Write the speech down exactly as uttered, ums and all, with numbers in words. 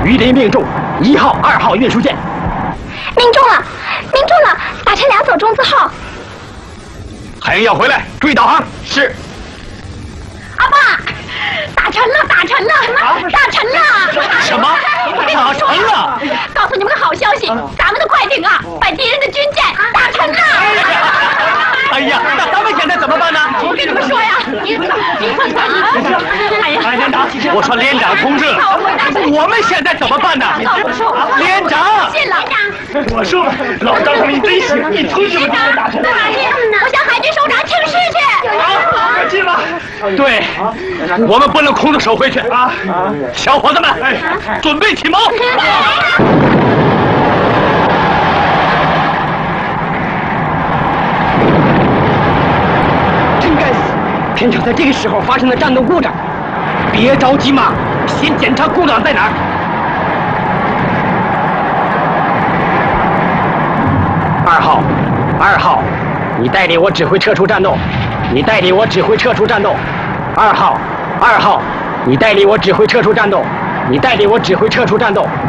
鱼雷命中一号、二号运输舰。 命中了，命中了，打沉两艘中字号。 海鹰要回来，注意导航。是。 阿爸，打沉了，打沉了，打沉了！ 什么？打沉了？ 告诉你们个好消息，咱们的快艇啊，把敌人的军舰打沉了。 哎呀，那咱们现在怎么办呢？ 我跟你们说呀，你你哎呀， 连长，我说连长同志，我们现在怎么办呢？连长， 信了，连长。 我说老张他们真行，一出去就把打沉了。 我向海军首长请示去。 快进吧。对，我们不能空着手回去啊！小伙子们，准备起锚。真该死！偏巧在这个时候发生了战斗故障。别着急嘛，先检查故障在哪儿。二号，二号，你带领我指挥撤出战斗。你带领我指挥撤出战斗。二号，二号，你带领我指挥撤出战斗。你带领我指挥撤出战斗。